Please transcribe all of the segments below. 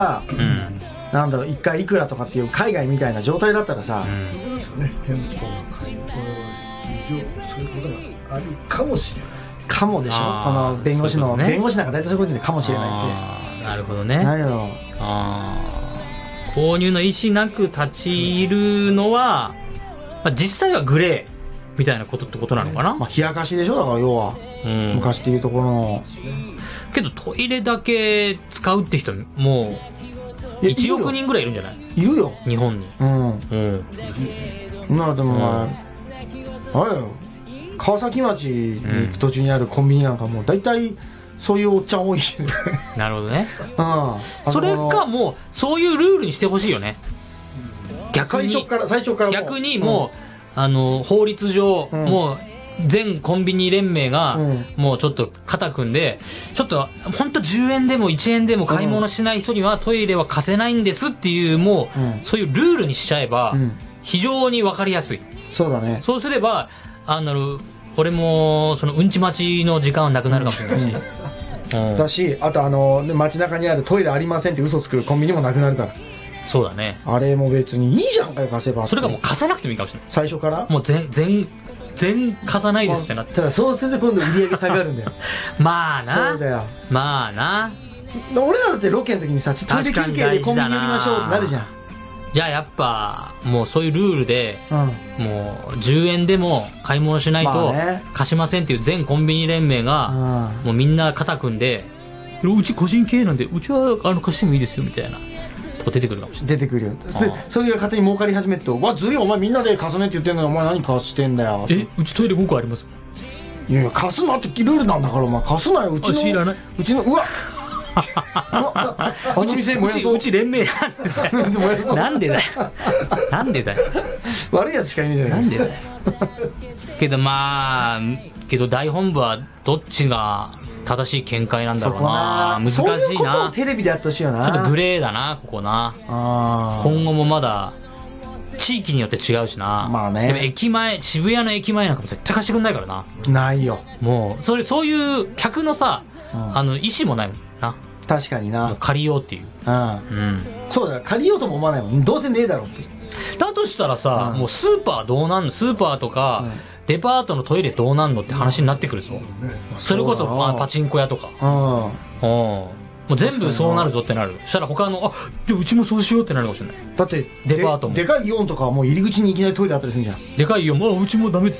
なんだろう1回いくらとかっていう海外みたいな状態だったらさ、 店舗の開業そういうことがあるかもしれないかもでしょ。この弁護士の、ね、弁護士なんか大体そういうことでかもしれないって。 なるほどね。 なるほど。 購入の意思なく立ち入るのは、まあ、実際はグレーみたいなことってことなのかな。 まあ、冷やかしでしょ。だから要は、昔っていうところのけどトイレだけ使うって人もう1億人ぐらいいるんじゃない？ いるよ日本に。 まあでもまあ、あれよ、川崎町に行く途中にあるコンビニなんかもう大体そういうおっちゃん多いなるほどね。それかもうそういうルールにしてほしいよね。逆に最初から逆にもう、法律上、もう全コンビニ連盟がもうちょっと肩組んで、ちょっと本当10円でも1円でも買い物しない人にはトイレは貸せないんですっていう、もうそういうルールにしちゃえば非常に分かりやすい。 そうだね。 そうすれば俺もそのうんち待ちの時間はなくなるかもしれないし、 だし、あと街中にあるトイレありませんって嘘つくコンビニもなくなるから。 そうだね。 あれも別にいいじゃんかよ、貸せば。 それがもう貸さなくてもいいかもしれない。 最初からもう全貸さないですってなって。 ただそうすると今度売り上げ下がるんだよまあな。 そうだよ。 まあな。 俺らだってロケの時にさ、トイレ休憩でコンビニ寄りましょうってなるじゃん。 じゃあやっぱもうそういうルールで、もう10円でも買い物しないと貸しませんっていう全コンビニ連盟がもうみんな肩組んで、うち個人経営なんでうちは貸してもいいですよみたいなとこ出てくるかもしれない。 出てくるよ。それが勝手に儲かり始めると、わ、ずるい、お前みんなで貸さねって言ってんのにお前何貸してんだよ。 うちトイレ5個あります。 いやいや、貸すなってルールなんだから、お前貸すなよ。うちのうわうち連盟なんでだよ。なんでだよ。 悪いやつしかいないじゃない。 なんでだよ。けどまあ大本部はどっちが正しい見解なんだろうな。難しいな。 そういうことをテレビでやってほしいよな。 ちょっとグレーだな、ここな。今後もまだ地域によって違うしな。 まあね。 でも渋谷の駅前なんかも絶対貸してくんないからな。 ないよ。 もうそういう客のさ、意思もないもんな。 確かにな。 もう借りようっていう。 そうだよ、借りようとも思わないもん。どうせねえだろって。 だとしたらさ、もうスーパーどうなんの？スーパーとか、デパートのトイレどうなんのって話になってくるぞ。それこそパチンコ屋とか。もう全部そうなるぞってなる。そしたら他のじゃあうちもそうしようってなるかもしれない。だってデパートもでかいイオンとかはもう入り口にいきなりトイレあったりするじゃん。 でかいイオンうちもダメです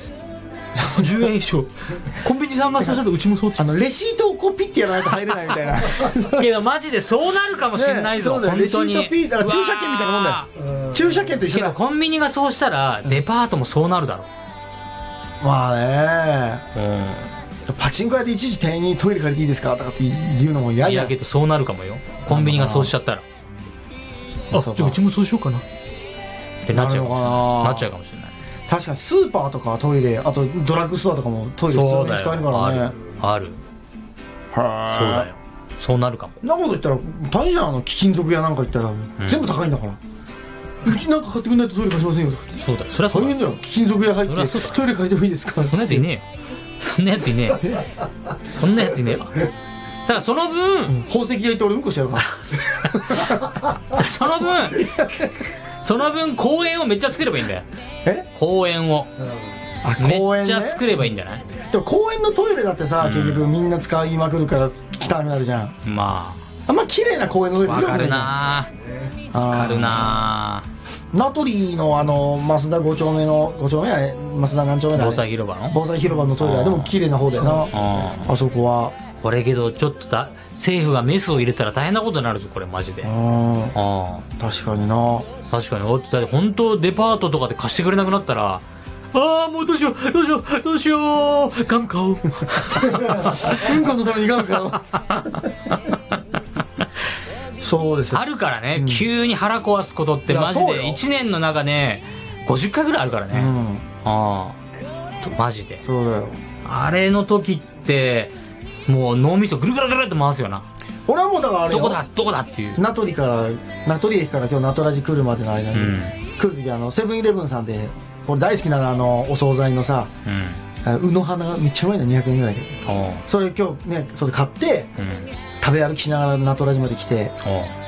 。10円以上コンビニさんがそうしたらうちもそうします。 レシートをこうピッてやらないと入れないみたいなけどマジでそうなるかもしれないぞ、本当に。レシートピッ、 だから駐車券みたいなもんだよ。駐車券と一緒だ。 けどコンビニがそうしたらデパートもそうなるだろう。 まあね、パチンコ屋で一時店員にトイレ借りていいですかとかって言うのも嫌じゃん。 いやけどそうなるかもよ、コンビニがそうしちゃったら。じゃあうちもそうしようかなってなっちゃうかもしれない。 確かにスーパーとかトイレ、あとドラッグストアとかもトイレ普通に使えるからね。 ある。そうだよ。そうなるかも。 なこと言ったら大変じゃん。貴金属屋なんか行ったら全部高いんだから、うちなんか買ってくんないとトイレ貸しませんよ。 そうだよ。それは大変だよ。貴金属屋入ってトイレ借りてもいいですか。 そんなやついねえよ。そんなやついねえよ。そんなやついねえよ。だからその分、 宝石屋行って俺うんこしてやるからその分公園をめっちゃ作ればいいんだよ。公園をめっちゃ作ればいいんじゃない？ でも公園のトイレだってさ、結局みんな使いまくるから汚くなるじゃん。 まあんま綺麗な公園のトイレわかるなぁ。わかるなぁ。名取の増田5丁目の5丁目は増田何丁目だ。 防災広場のトイレはでも綺麗な方だよな、あそこは。 これけどちょっと政府がメスを入れたら大変なことになるぞこれマジで。 確かにな。 確かに。だって本当デパートとかで貸してくれなくなったら、もうどうしようガム買おううんこのためにガム買おうそうですよ。 あるからね、急に腹壊すことってマジで1年の中ね50回ぐらいあるからね。マジでそうだよ。 あれの時ってもう脳みそぐるぐるぐるって回すよな。 俺はもうだからあれよ、 どこだっていう。 名取駅から今日名取ラジ来るまでの間に、来る時セブンイレブンさんで俺大好きなお惣菜のさ、うの花がめっちゃうまいの200円ぐらいで、それ今日ねそれ買って、食べ歩きしながら名取ラジまで来て、